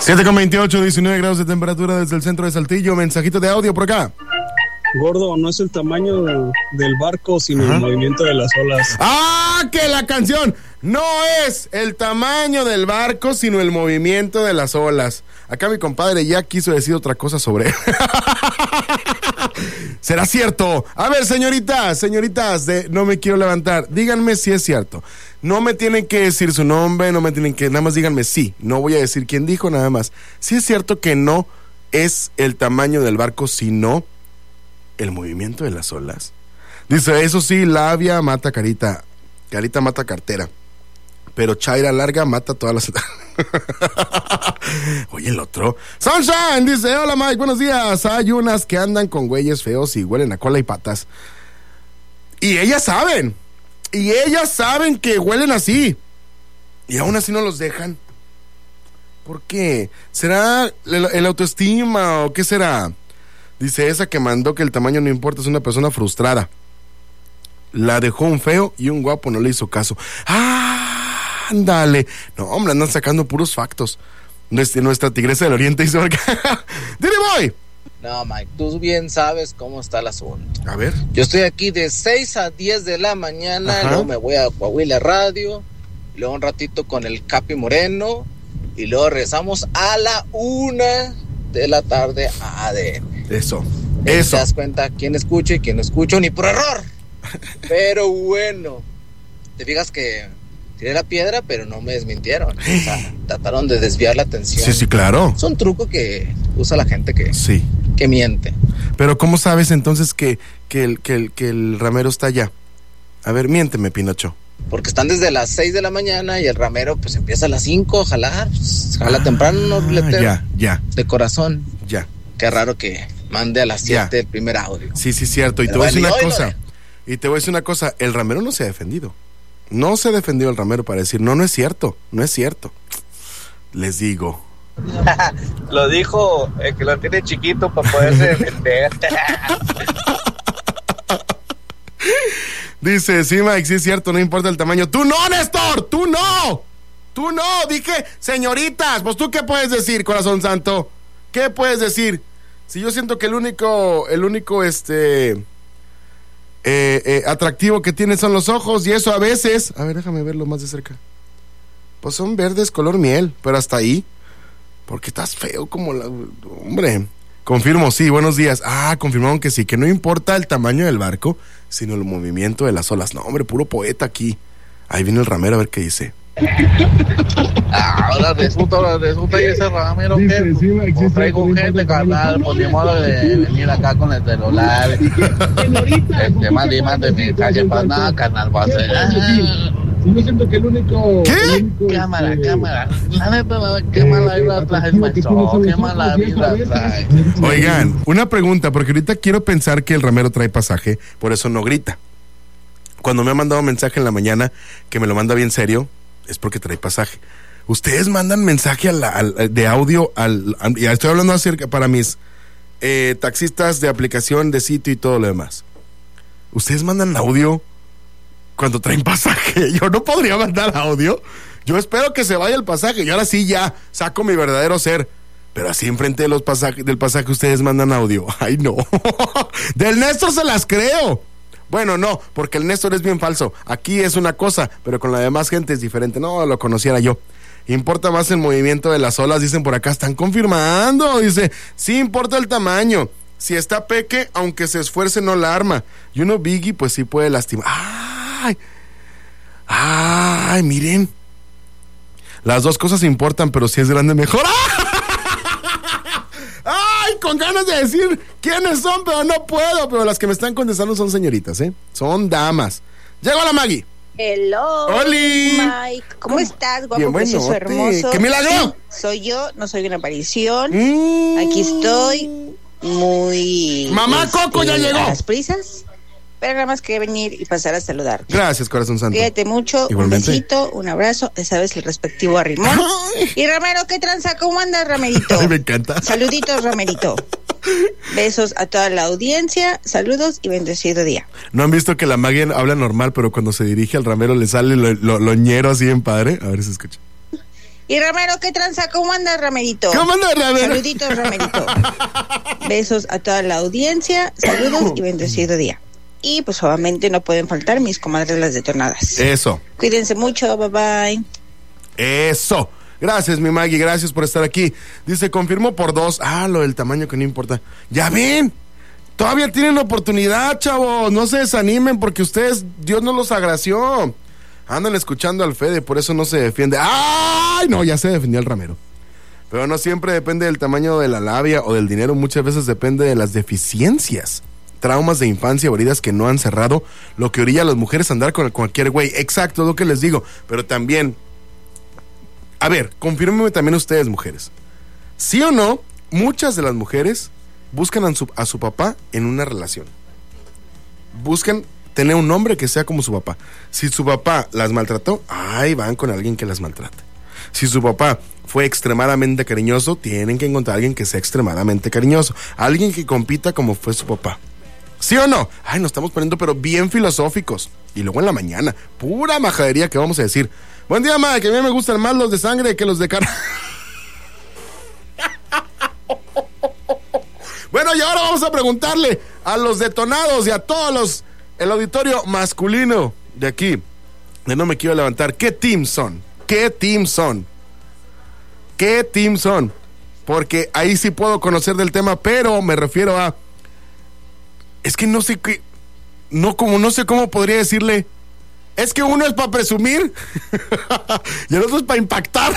7:28, 19 grados de temperatura desde el centro de Saltillo. Mensajito de audio por acá. Gordo, no es el tamaño del barco, sino el movimiento de las olas. ¡Ah, que la canción! No es el tamaño del barco, sino el movimiento de las olas. Acá mi compadre ya quiso decir otra cosa sobre él. ¿Será cierto? A ver, señoritas de No Me Quiero Levantar, díganme si es cierto. No me tienen que decir su nombre, no me tienen que... Nada más díganme sí. No voy a decir quién dijo, nada más. Si es cierto que no es el tamaño del barco, sino el movimiento de las olas. Dice, eso sí, labia mata carita. Carita mata cartera. Pero chaira larga mata todas las... Oye, el otro. Sunshine dice, hola Mike, buenos días. Hay unas que andan con güeyes feos y huelen a cola y patas. Y ellas saben que huelen así. Y aún así no los dejan. ¿Por qué? ¿Será el autoestima o qué será? Dice, esa que mandó que el tamaño no importa es una persona frustrada. La dejó un feo y un guapo no le hizo caso. Ándale. No, hombre, andan sacando puros factos. Nuestra tigresa del oriente dice, ¡Dile, boy! No, Mike, tú bien sabes cómo está el asunto. A ver. Yo estoy aquí de 6 a 10 de la mañana, luego me voy a Coahuila Radio, luego un ratito con el Capi Moreno, y luego regresamos a la 1 de la tarde a ADN. Eso. Te das cuenta quién escucha y quién no escucha, ni por error. Pero bueno, te fijas que tiré la piedra, pero no me desmintieron. O sea, trataron de desviar la atención. Sí, claro. Es un truco que usa la gente que miente. Pero ¿cómo sabes entonces que el ramero está allá? A ver, miénteme, Pinocho. Porque están desde las 6 de la mañana y el ramero pues empieza a las 5 a jalar. Jala temprano unos letreros de corazón. Ya. Qué raro que mande a las 7 el primer audio. Sí, cierto. Y te voy a decir una cosa. El ramero no se ha defendido. No se defendió el ramero para decir, no es cierto. Les digo. Lo dijo el que lo tiene chiquito para poderse defender. Dice, sí, Mike, sí es cierto, no importa el tamaño. ¡Tú no, Néstor! ¡Tú no! Dije, señoritas, pues tú qué puedes decir, corazón santo. ¿Qué puedes decir? Si yo siento que el único atractivo que tiene son los ojos, y eso a veces, a ver, déjame verlo más de cerca. Pues son verdes color miel, pero hasta ahí. Porque estás feo como la... Hombre, confirmo, sí, buenos días. Confirmaron que sí, que no importa el tamaño del barco, sino el movimiento de las olas. No, hombre, puro poeta aquí. Ahí viene el ramero a ver qué dice. Ahora resulta y ese ramero que pues traigo gente, carnal, por mi modo de venir acá con el celular. Más de mi calle para nada, carnal, va a ser. Yo siento que el único... ¿Qué? Cámara. La neta, qué mala vida trae el maestro, qué mala vida trae. Oigan, una pregunta, porque ahorita quiero pensar que el ramero trae pasaje, por eso no grita. Cuando me ha mandado mensaje en la mañana, que me lo manda bien serio, es porque trae pasaje. Ustedes mandan mensaje de audio ya estoy hablando acerca para mis taxistas de aplicación, de sitio y todo lo demás. Ustedes mandan audio cuando traen pasaje. Yo no podría mandar audio. Yo espero que se vaya el pasaje y ahora sí ya saco mi verdadero ser. Pero así enfrente de del pasaje ustedes mandan audio. Ay, no. Del Néstor se las creo. Bueno, no, porque el Néstor es bien falso. Aquí es una cosa, pero con la demás gente es diferente. No, lo conociera yo. Importa más el movimiento de las olas, dicen por acá. Están confirmando, dice. Sí importa el tamaño. Si está peque, aunque se esfuerce, no la arma. Y uno biggie, pues sí puede lastimar. ¡Ay, miren! Las dos cosas importan, pero si es grande, mejor. ¡Ay! Con ganas de decir quiénes son, pero no puedo. Pero las que me están contestando son señoritas, son damas. Llegó la Maggie. Hello. ¡Oli! Mike, ¿cómo estás? Guapo, precioso, hermoso. ¡Qué milagro! Soy yo, no soy una aparición. Aquí estoy, muy... ¡Mamá Coco ya llegó! A las prisas, pero nada más quería venir y pasar a saludar. Gracias, corazón santo. Cuídate mucho, igualmente. Un besito, un abrazo, ya sabes, el respectivo arrimón. Y Ramero, ¿qué tranza? ¿Cómo andas, Ramerito? Ay, me encanta. Saluditos, Ramerito. Besos a toda la audiencia, saludos y bendecido día. ¿No han visto que la Maggie habla normal, pero cuando se dirige al ramero le sale lo ñero así en padre? A ver si escucha. Y Ramero, ¿qué tranza? ¿Cómo andas, Ramerito? ¿Cómo andas, Ramero? Saluditos, Ramerito. Besos a toda la audiencia, saludos y bendecido día. Y pues obviamente no pueden faltar mis comadres las detonadas. Eso. Cuídense mucho, bye bye. Eso. Gracias, mi Maggie, gracias por estar aquí. Dice, confirmo por 2. Lo del tamaño que no importa. Ya ven, todavía tienen oportunidad, chavos. No se desanimen porque ustedes, Dios no los agració. Andan escuchando al Fede, por eso no se defiende. ¡Ay! No, ya se defendió el Ramero. Pero no siempre depende del tamaño de la labia o del dinero, muchas veces depende de las deficiencias, traumas de infancia o heridas que no han cerrado, lo que orilla a las mujeres a andar con cualquier güey. Exacto, es lo que les digo. Pero también, a ver, confírmenme también ustedes, mujeres. ¿Sí o no? Muchas de las mujeres buscan a su papá en una relación. Buscan tener un hombre que sea como su papá. Si su papá las maltrató, van con alguien que las maltrate. Si su papá fue extremadamente cariñoso, tienen que encontrar a alguien que sea extremadamente cariñoso. Alguien que compita como fue su papá. ¿Sí o no? Nos estamos poniendo pero bien filosóficos. Y luego en la mañana, pura majadería que vamos a decir. Buen día, madre, que a mí me gustan más los de sangre que los de carne. Bueno, y ahora vamos a preguntarle a los detonados y a todos el auditorio masculino de aquí, de No Me Quiero Levantar, ¿qué team son? ¿Qué team son? ¿Qué team son? Porque ahí sí puedo conocer del tema, pero me refiero a... Es que no sé qué... No sé cómo podría decirle... Es que uno es para presumir y el otro es para impactar.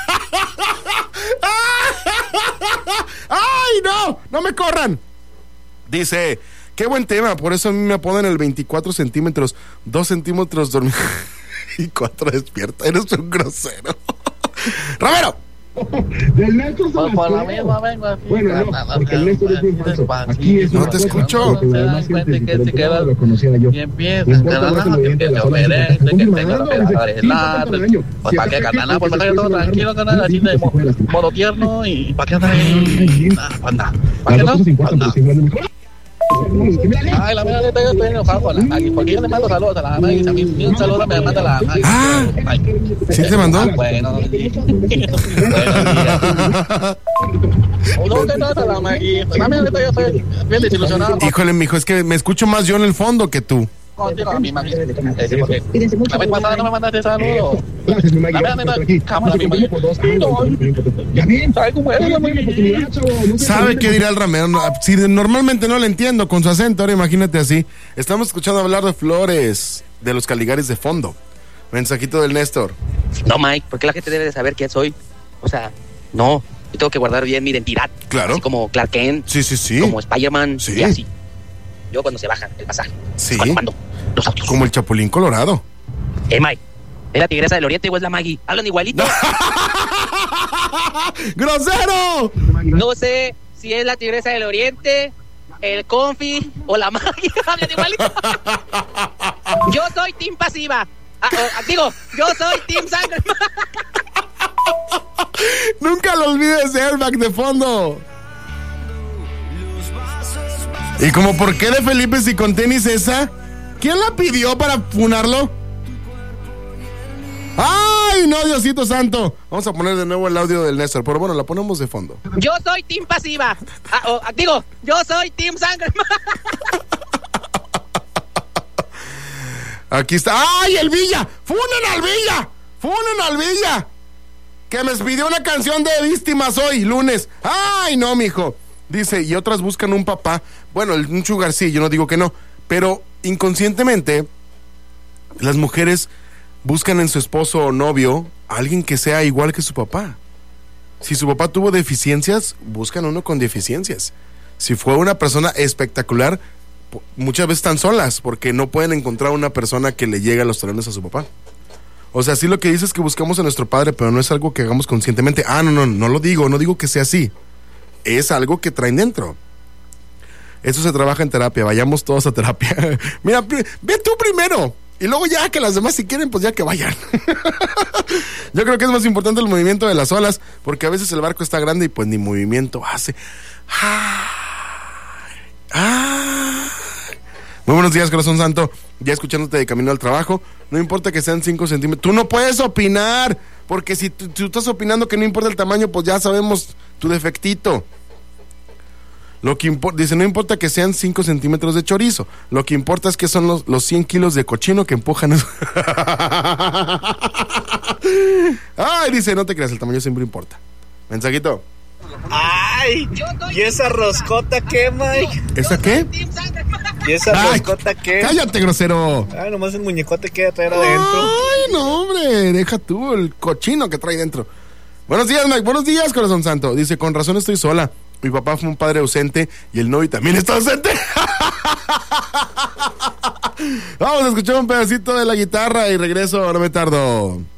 ¡Ay, no! ¡No me corran! Dice... Qué buen tema, por eso a mí me apodan el 24 centímetros, 2 centímetros dormido y 4 despierto. Eres un grosero. ¡Ramero! Del Néstor se por la misma vengo aquí. Bueno, no, porque el Néstor es bien falso. Aquí es no te escucho. Se dan cuenta que se queda y empiezan que te operé, que tengo que arreglar. Pues para qué, carnal, pues para que todo tranquilo, carnal, así de modo tierno y para qué andar ahí. ¿Para qué no? La mía neta, yo estoy enojado con la Maggie, porque yo le mando saludos a la Maggie, y a mí un saludo me manda la Maggie. ¿Sí te mandó? Bueno. No, ¿qué trata la Maggie? La mía neta, yo estoy bien desilusionado. Híjole, mijo, es que me escucho más yo en el fondo que tú. Contigo a mi Maggie. La vez pasada no me mandaste saludos. Gracias, mi Maggie. La mía neta, cámara, mi Maggie. Ya bien, ¿sabes cómo es? ¿Sabe qué dirá el Ramero? Si normalmente no le entiendo con su acento, ahora imagínate así. Estamos escuchando hablar de Flores, de los Caligaris de fondo. Mensajito del Néstor. No, Mike, porque la gente debe de saber quién soy. O sea, no, yo tengo que guardar bien mi identidad. Claro. Así como Clark Kent. Sí. Como Spider-Man. Sí. Y así. Yo cuando se bajan el pasaje. Sí. Cuando mando los autos. Como el Chapulín Colorado. Mike, ¿es la Tigresa del Oriente o es la Maggie? ¿Hablan igualito? ¡Grosero! No sé si es la Tigresa del Oriente, el Confi o la Maggie. Hablan igualito. Yo soy team pasiva. Yo soy team sangre. Nunca lo olvides de Airbag de fondo. ¿Y como por qué de Felipe si con tenis esa? ¿Quién la pidió para funarlo? ¡Ay, no, Diosito santo! Vamos a poner de nuevo el audio del Néstor, pero bueno, la ponemos de fondo. Yo soy team pasiva. Yo soy team sangre. Aquí está. ¡Ay, el Villa! ¡Funen al Villa! ¡Funen al Villa! Que me pidió una canción de víctimas hoy, lunes. ¡Ay, no, mijo! Dice, y otras buscan un papá. Bueno, un sugar sí, yo no digo que no. Pero inconscientemente, las mujeres buscan en su esposo o novio a alguien que sea igual que su papá. Si su papá tuvo deficiencias, buscan uno con deficiencias. Si fue una persona espectacular, muchas veces están solas porque no pueden encontrar una persona que le llegue a los talones a su papá. O sea, sí lo que dice es que buscamos a nuestro padre, pero no es algo que hagamos conscientemente. No lo digo, no digo que sea así. Es algo que traen dentro. Eso se trabaja en terapia, vayamos todos a terapia. Mira, ve tú primero. Y luego ya que las demás si quieren, pues ya que vayan. Yo creo que es más importante el movimiento de las olas, porque a veces el barco está grande y pues ni movimiento hace. Muy buenos días, corazón santo. Ya escuchándote de camino al trabajo. No importa que sean 5 centímetros. Tú no puedes opinar, porque si tú estás opinando que no importa el tamaño, pues ya sabemos tu defectito. Lo que dice, no importa que sean 5 centímetros de chorizo. Lo que importa es que son los 100 kilos de cochino que empujan. Ay, dice, no te creas, el tamaño siempre importa. Mensajito. Ay, ¿y esa roscota qué, Mike? ¿Esa qué? ¿Y esa roscota qué? Cállate, grosero. Ay, nomás el muñecote que traer adentro. Ay, no, hombre, deja tú el cochino que trae dentro. Buenos días, Mike, buenos días, corazón santo. Dice, con razón estoy sola. Mi papá fue un padre ausente y el novio también está ausente. Vamos a escuchar un pedacito de la guitarra y regreso, no me tardo.